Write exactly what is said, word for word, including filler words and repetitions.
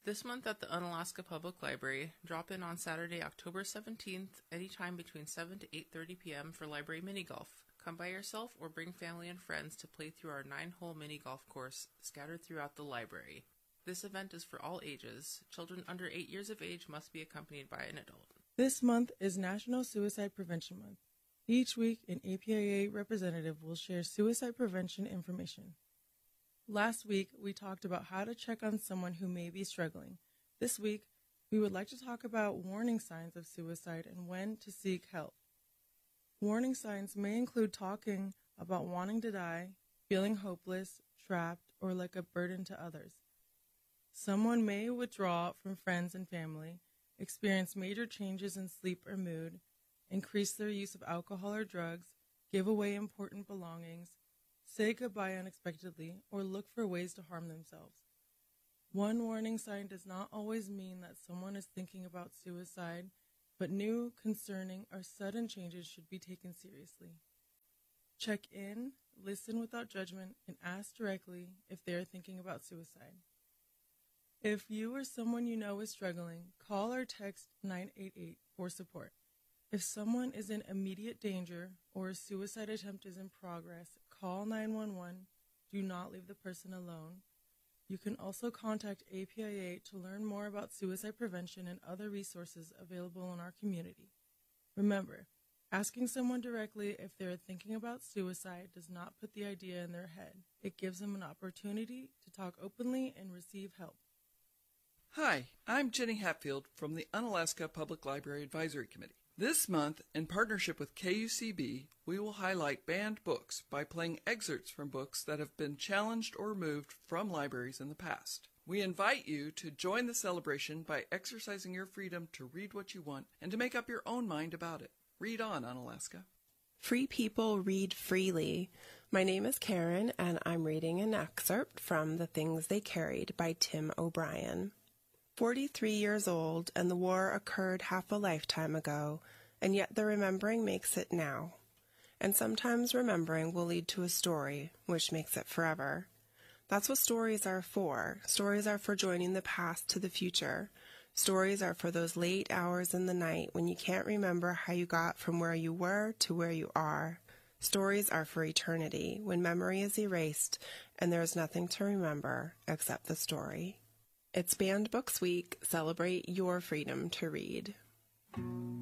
This month at the Unalaska Public Library, drop in on Saturday, October seventeenth, anytime between seven to eight thirty p.m. for library mini golf. Come by yourself or bring family and friends to play through our nine-hole mini golf course scattered throughout the library. This event is for all ages. Children under eight years of age must be accompanied by an adult. This month is National Suicide Prevention Month. Each week, an A P I A representative will share suicide prevention information. Last week, we talked about how to check on someone who may be struggling. This week, we would like to talk about warning signs of suicide and when to seek help. Warning signs may include talking about wanting to die, feeling hopeless, trapped, or like a burden to others. Someone may withdraw from friends and family, experience major changes in sleep or mood, increase their use of alcohol or drugs, give away important belongings, say goodbye unexpectedly, or look for ways to harm themselves. One warning sign does not always mean that someone is thinking about suicide, but new, concerning, or sudden changes should be taken seriously. Check in, listen without judgment, and ask directly if they are thinking about suicide. If you or someone you know is struggling, call or text nine eight eight for support. If someone is in immediate danger or a suicide attempt is in progress, call nine one one. Do not leave the person alone. You can also contact A P I A to learn more about suicide prevention and other resources available in our community. Remember, asking someone directly if they are thinking about suicide does not put the idea in their head. It gives them an opportunity to talk openly and receive help. Hi, I'm Jenny Hatfield from the Unalaska Public Library Advisory Committee. This month, in partnership with K U C B, we will highlight banned books by playing excerpts from books that have been challenged or removed from libraries in the past. We invite you to join the celebration by exercising your freedom to read what you want and to make up your own mind about it. Read on, Unalaska. Free people read freely. My name is Karen, and I'm reading an excerpt from The Things They Carried by Tim O'Brien. Forty-three years old, and the war occurred half a lifetime ago, and yet the remembering makes it now. And sometimes remembering will lead to a story, which makes it forever. That's what stories are for. Stories are for joining the past to the future. Stories are for those late hours in the night when you can't remember how you got from where you were to where you are. Stories are for eternity, when memory is erased and there is nothing to remember except the story. It's Banned Books Week. Celebrate your freedom to read.